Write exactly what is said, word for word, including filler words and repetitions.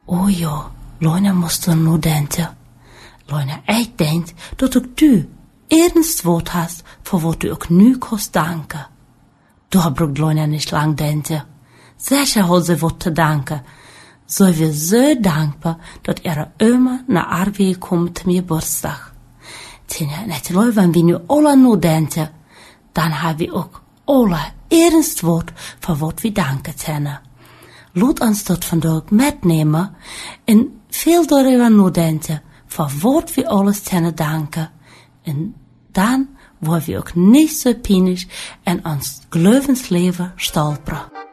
O ja, Lorna måste nog denken. Lorna, ik denk dat ook du ernst woord hast voor wat du ook nu kost danken. Daar braucht Lorna nicht lang denken. Sicher hat sie wat te danken. Zijn we zo dankbaar dat er oma naar Arwee komt te mijn borstdag. Tja, net wanneer we nu alle nu denken, dan hebben we ook alle ernst woord voor wat we danken zijn. Laat ons dat vandaag metnemen en veel daarover nadenken voor wat we alles zijn danken. En dan worden we ook niet zo pijnlijk en ons geloofsleven stolperen.